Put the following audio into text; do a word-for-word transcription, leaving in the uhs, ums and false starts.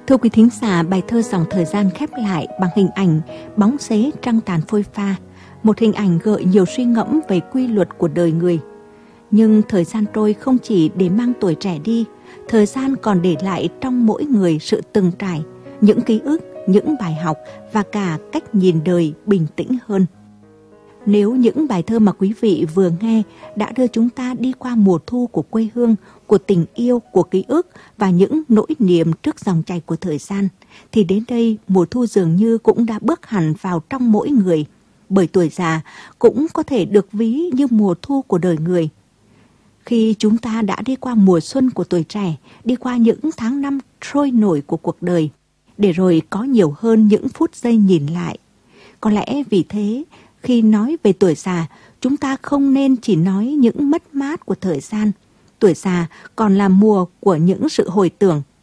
Thưa quý thính giả, bài thơ Dòng Thời Gian khép lại bằng hình ảnh bóng xế trăng tàn phôi pha, một hình ảnh gợi nhiều suy ngẫm về quy luật của đời người. Nhưng thời gian trôi không chỉ để mang tuổi trẻ đi, thời gian còn để lại trong mỗi người sự từng trải, những ký ức, những bài học và cả cách nhìn đời bình tĩnh hơn. Nếu những bài thơ mà quý vị vừa nghe đã đưa chúng ta đi qua mùa thu của quê hương, của tình yêu, của ký ức và những nỗi niềm trước dòng chảy của thời gian, thì đến đây mùa thu dường như cũng đã bước hẳn vào trong mỗi người, bởi tuổi già cũng có thể được ví như mùa thu của đời người. Khi chúng ta đã đi qua mùa xuân của tuổi trẻ, đi qua những tháng năm trôi nổi của cuộc đời, để rồi có nhiều hơn những phút giây nhìn lại. Có lẽ vì thế, khi nói về tuổi già, chúng ta không nên chỉ nói những mất mát của thời gian. Tuổi già còn là mùa của những sự hồi tưởng,